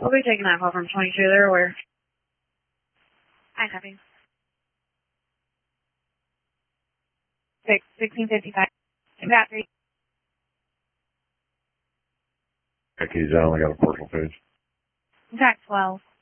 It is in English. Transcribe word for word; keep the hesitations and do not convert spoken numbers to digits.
We'll be taking that call from twenty-two. They're aware. I copy. Six, sixteen fifty-five. Got three. Okay, I only got a partial page. Got twelve.